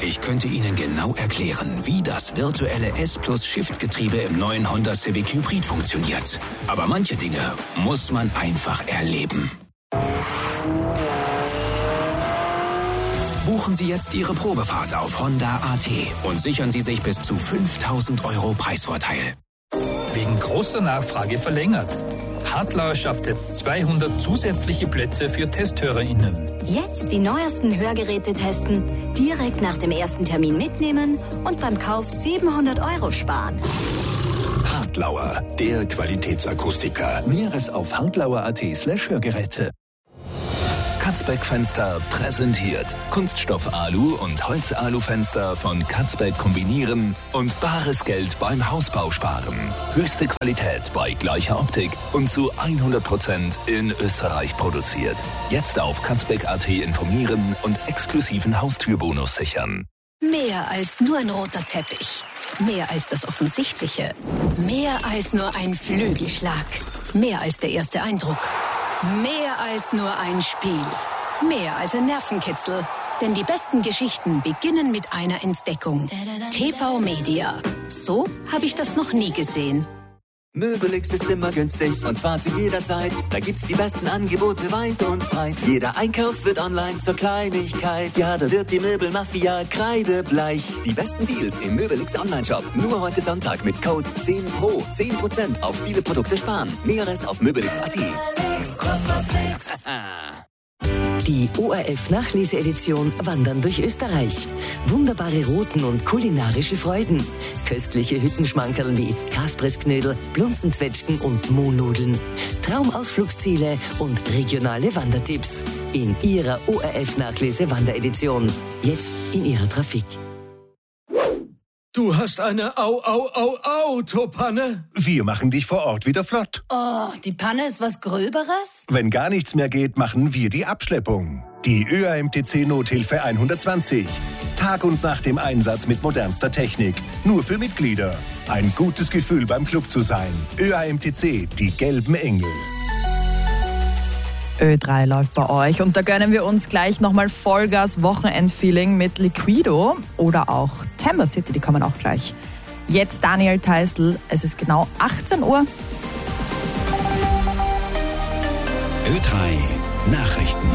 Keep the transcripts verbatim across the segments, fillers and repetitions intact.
Ich könnte Ihnen genau erklären, wie das virtuelle S-Plus-Shift-Getriebe im neuen Honda Civic Hybrid funktioniert. Aber manche Dinge muss man einfach erleben. Buchen Sie jetzt Ihre Probefahrt auf Honda A T und sichern Sie sich bis zu fünftausend Euro Preisvorteil. Wegen großer Nachfrage verlängert. Hartlauer schafft jetzt zweihundert zusätzliche Plätze für TesthörerInnen. Jetzt die neuesten Hörgeräte testen, direkt nach dem ersten Termin mitnehmen und beim Kauf siebenhundert Euro sparen. Hartlauer, der Qualitätsakustiker. Mehres auf hartlauer.at slash Hörgeräte. Katzbeck Fenster präsentiert Kunststoff-Alu- und Holz-Alu-Fenster von Katzbeck kombinieren und bares Geld beim Hausbau sparen. Höchste Qualität bei gleicher Optik und zu hundert Prozent in Österreich produziert. Jetzt auf katzbeck punkt at informieren und exklusiven Haustürbonus sichern. Mehr als nur ein roter Teppich. Mehr als das Offensichtliche. Mehr als nur ein Flügelschlag. Mehr als der erste Eindruck. Mehr als nur ein Spiel. Mehr als ein Nervenkitzel. Denn die besten Geschichten beginnen mit einer Entdeckung. T V Media. So habe ich das noch nie gesehen. Möbelix ist immer günstig und zwar zu jeder Zeit. Da gibt's die besten Angebote weit und breit. Jeder Einkauf wird online zur Kleinigkeit. Ja, da wird die Möbelmafia kreidebleich. Die besten Deals im Möbelix Online-Shop. Nur heute Sonntag mit Code zehn Pro. zehn Prozent auf viele Produkte sparen. Näheres auf möbelix punkt at. Die O R F-Nachleseedition Wandern durch Österreich. Wunderbare Routen und kulinarische Freuden. Köstliche Hüttenschmankerln wie Kaspressknödel, Blunzenzwetschgen und Mohnnudeln. Traumausflugsziele und regionale Wandertipps. In Ihrer O R F-Nachlese-Wanderedition. Jetzt in Ihrer Trafik. Du hast eine Au-Au-Au-Autopanne? Wir machen dich vor Ort wieder flott. Oh, die Panne ist was Gröberes? Wenn gar nichts mehr geht, machen wir die Abschleppung. Die Ö A M T C Nothilfe hundertzwanzig. Tag und Nacht im Einsatz mit modernster Technik. Nur für Mitglieder. Ein gutes Gefühl beim Club zu sein. Ö A M T C, die gelben Engel. Ö drei läuft bei euch und da gönnen wir uns gleich nochmal Vollgas Wochenendfeeling mit Liquido oder auch Temper City, die kommen auch gleich. Jetzt Daniel Theißl, es ist genau achtzehn Uhr. Ö drei Nachrichten.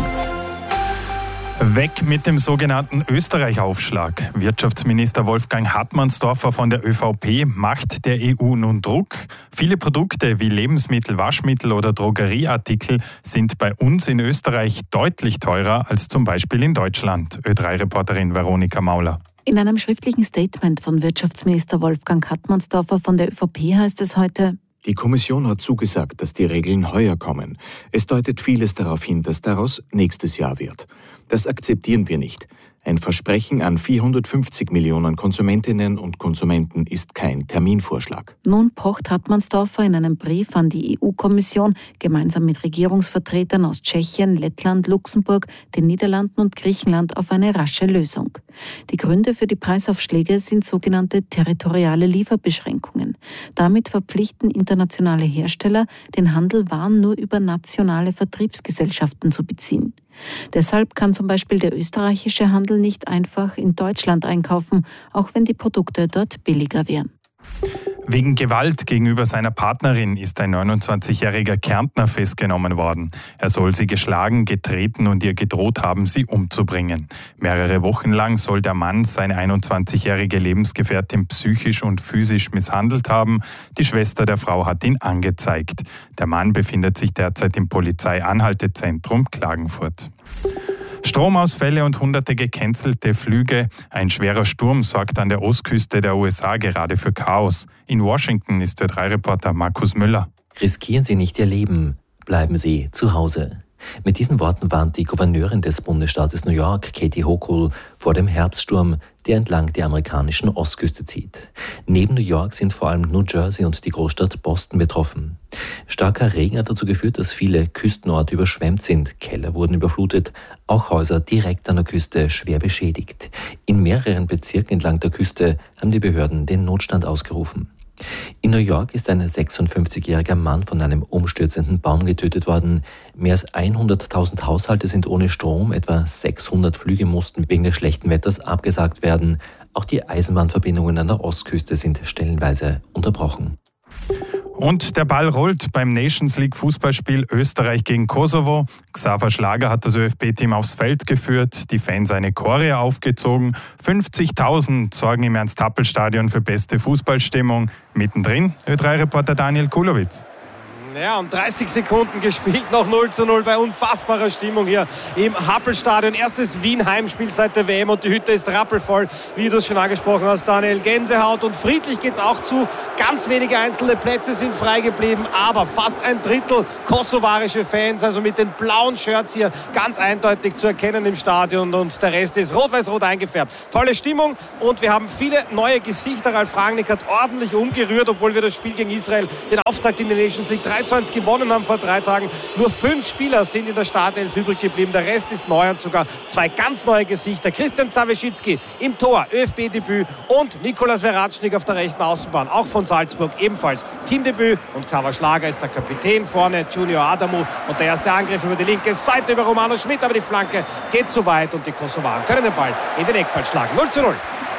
Weg mit dem sogenannten Österreich-Aufschlag. Wirtschaftsminister Wolfgang Hartmannsdorfer von der ÖVP macht der E U nun Druck. Viele Produkte wie Lebensmittel, Waschmittel oder Drogerieartikel sind bei uns in Österreich deutlich teurer als zum Beispiel in Deutschland. Ö drei Reporterin Veronika Mauler. In einem schriftlichen Statement von Wirtschaftsminister Wolfgang Hartmannsdorfer von der ÖVP heißt es heute: Die Kommission hat zugesagt, dass die Regeln heuer kommen. Es deutet vieles darauf hin, dass daraus nächstes Jahr wird. Das akzeptieren wir nicht. Ein Versprechen an vierhundertfünfzig Millionen Konsumentinnen und Konsumenten ist kein Terminvorschlag. Nun pocht Hartmannsdorfer in einem Brief an die E U-Kommission gemeinsam mit Regierungsvertretern aus Tschechien, Lettland, Luxemburg, den Niederlanden und Griechenland auf eine rasche Lösung. Die Gründe für die Preisaufschläge sind sogenannte territoriale Lieferbeschränkungen. Damit verpflichten internationale Hersteller, den Handel Waren nur über nationale Vertriebsgesellschaften zu beziehen. Deshalb kann zum Beispiel der österreichische Handel nicht einfach in Deutschland einkaufen, auch wenn die Produkte dort billiger wären. Wegen Gewalt gegenüber seiner Partnerin ist ein neunundzwanzigjähriger Kärntner festgenommen worden. Er soll sie geschlagen, getreten und ihr gedroht haben, sie umzubringen. Mehrere Wochen lang soll der Mann seine einundzwanzigjährige Lebensgefährtin psychisch und physisch misshandelt haben. Die Schwester der Frau hat ihn angezeigt. Der Mann befindet sich derzeit im Polizeianhaltezentrum Klagenfurt. Stromausfälle und hunderte gecancelte Flüge. Ein schwerer Sturm sorgt an der Ostküste der U S A gerade für Chaos. In Washington ist Ö drei Reporter Markus Müller. Riskieren Sie nicht Ihr Leben, bleiben Sie zu Hause. Mit diesen Worten warnt die Gouverneurin des Bundesstaates New York, Katie Hochul, vor dem Herbststurm, der entlang der amerikanischen Ostküste zieht. Neben New York sind vor allem New Jersey und die Großstadt Boston betroffen. Starker Regen hat dazu geführt, dass viele Küstenorte überschwemmt sind. Keller wurden überflutet, auch Häuser direkt an der Küste schwer beschädigt. In mehreren Bezirken entlang der Küste haben die Behörden den Notstand ausgerufen. In New York ist ein sechsundfünfzigjähriger Mann von einem umstürzenden Baum getötet worden. Mehr als hunderttausend Haushalte sind ohne Strom, etwa sechshundert Flüge mussten wegen des schlechten Wetters abgesagt werden. Auch die Eisenbahnverbindungen an der Ostküste sind stellenweise unterbrochen. Und der Ball rollt beim Nations League Fußballspiel Österreich gegen Kosovo. Xaver Schlager hat das ÖFB-Team aufs Feld geführt, die Fans eine Choreo aufgezogen. fünfzigtausend sorgen im Ernst-Happel-Stadion für beste Fußballstimmung. Mittendrin Ö drei Reporter Daniel Kulowitz. Ja, und dreißig Sekunden gespielt, noch null zu null bei unfassbarer Stimmung hier im Happelstadion. Erstes Wien-Heimspiel seit der W M und die Hütte ist rappelvoll, wie du es schon angesprochen hast, Daniel. Gänsehaut und friedlich geht es auch zu. Ganz wenige einzelne Plätze sind frei geblieben, aber fast ein Drittel kosovarische Fans, also mit den blauen Shirts hier ganz eindeutig zu erkennen im Stadion und der Rest ist rot-weiß-rot eingefärbt. Tolle Stimmung und wir haben viele neue Gesichter. Ralf Rangnick hat ordentlich umgerührt, obwohl wir das Spiel gegen Israel, den Auftakt in der Nations League drei zu eins gewonnen haben vor drei Tagen. Nur fünf Spieler sind in der Startelf übrig geblieben. Der Rest ist neu und sogar zwei ganz neue Gesichter. Christian Zawieschicki im Tor, ÖFB-Debüt und Nikolas Veratschnik auf der rechten Außenbahn, auch von Salzburg ebenfalls Teamdebüt. Und Xaver Schlager ist der Kapitän vorne, Junior Adamu und der erste Angriff über die linke Seite über Romano Schmidt, aber die Flanke geht zu weit und die Kosovaren können den Ball in den Eckball schlagen. null zu null.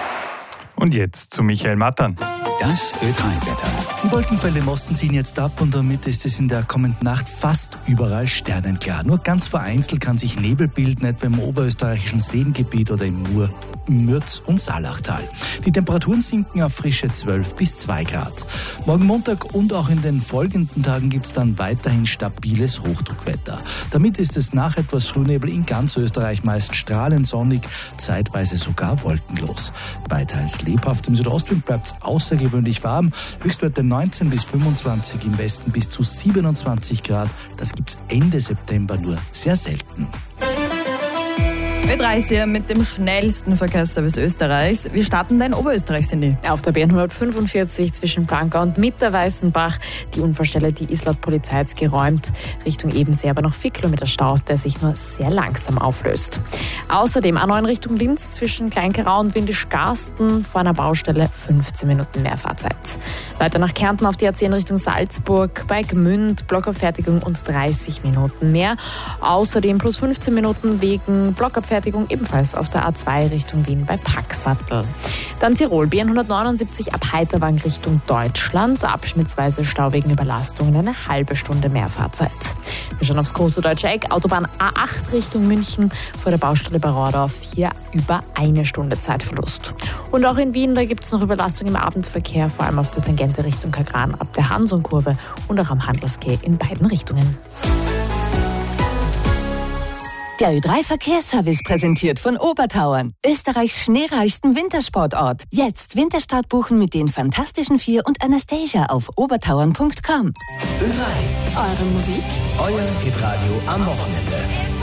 Und jetzt zu Michael Mattern. Das Ö drei Wetter. Die Wolkenfelder im Osten ziehen jetzt ab und damit ist es in der kommenden Nacht fast überall sternenklar. Nur ganz vereinzelt kann sich Nebel bilden, etwa im oberösterreichischen Seengebiet oder im Mur, Mürz- und Saalachtal. Die Temperaturen sinken auf frische zwölf bis zwei Grad. Morgen Montag und auch in den folgenden Tagen gibt es dann weiterhin stabiles Hochdruckwetter. Damit ist es nach etwas Frühnebel in ganz Österreich meist strahlend sonnig, zeitweise sogar wolkenlos. Bei teils lebhaftem Südostwind bleibt es außergewöhnlich warm. Höchstwerte neunzehn bis fünfundzwanzig, im Westen bis zu siebenundzwanzig Grad. Das gibt's Ende September nur sehr selten. Ö drei ist hier mit dem schnellsten Verkehrsservice Österreichs. Wir starten da in Oberösterreich, Cindy. Auf der B hundertfünfundvierzig zwischen Blanka und Mitterweißenbach. Die Unfallstelle, die ist laut Polizei jetzt geräumt. Richtung Ebensee aber noch vier Kilometer Stau, der sich nur sehr langsam auflöst. Außerdem A neun Richtung Linz zwischen Kleinkerau und Windisch-Garsten vor einer Baustelle fünfzehn Minuten mehr Fahrzeit. Weiter nach Kärnten auf die A zehn Richtung Salzburg, bei Gmünd Blockabfertigung und dreißig Minuten mehr. Außerdem plus fünfzehn Minuten wegen Blockabfertigung ebenfalls auf der A zwei Richtung Wien bei Packsattel. Dann Tirol, B hundertneunundsiebzig ab Heiterwang Richtung Deutschland. Abschnittsweise Stau wegen Überlastungen, eine halbe Stunde mehr Fahrzeit. Wir schauen aufs große deutsche Eck. Autobahn A acht Richtung München vor der Baustelle bei Rordorf. Hier über eine Stunde Zeitverlust. Und auch in Wien, da gibt es noch Überlastung im Abendverkehr, vor allem auf der Tangente Richtung Kagran ab der Hansonkurve und auch am Handelsquai in beiden Richtungen. Der Ö drei Verkehrsservice präsentiert von Obertauern, Österreichs schneereichsten Wintersportort. Jetzt Winterstart buchen mit den Fantastischen Vier und Anastasia auf obertauern punkt com. Ö drei. Eure Musik, euer Hitradio am Wochenende.